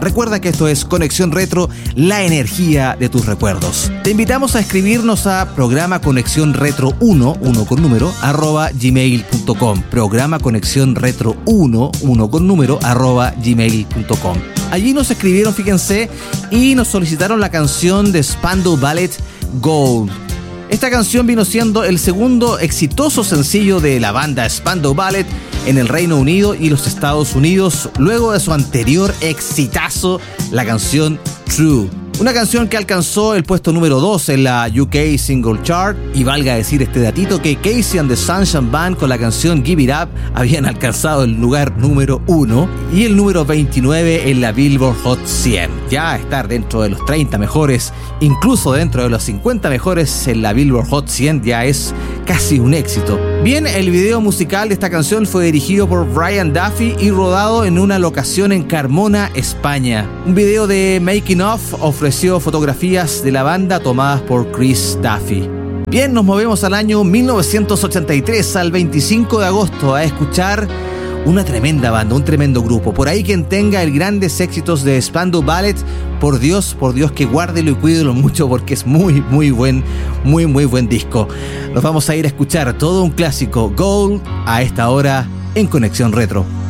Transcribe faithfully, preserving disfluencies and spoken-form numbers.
Recuerda que esto es Conexión Retro, la energía de tus recuerdos. Te invitamos a escribirnos a programa conexión retro uno, uno con número, arroba gmail punto com. Programa conexión retro uno, uno con número, arroba gmail punto com. Allí nos escribieron, fíjense, y nos solicitaron la canción de Spandau Ballet, Gold. Esta canción vino siendo el segundo exitoso sencillo de la banda Spandau Ballet en el Reino Unido y los Estados Unidos, luego de su anterior exitazo, la canción True. Una canción que alcanzó el puesto número dos en la U K Single Chart, y valga decir este datito que Casey and the Sunshine Band con la canción Give It Up habían alcanzado el lugar número uno y el número veintinueve en la Billboard Hot cien. Ya estar dentro de los treinta mejores, incluso dentro de los cincuenta mejores en la Billboard Hot cien ya es casi un éxito. Bien, el video musical de esta canción fue dirigido por Brian Duffy y rodado en una locación en Carmona, España. Un video de Making Of ofreció fotografías de la banda tomadas por Chris Duffy. Bien, nos movemos al año mil novecientos ochenta y tres, al veinticinco de agosto, a escuchar una tremenda banda, un tremendo grupo. Por ahí quien tenga el grandes éxitos de Spandau Ballet, por Dios, por Dios que guárdelo y cuídelo mucho porque es muy, muy buen, muy, muy buen disco. Nos vamos a ir a escuchar todo un clásico, Gold, a esta hora en Conexión Retro.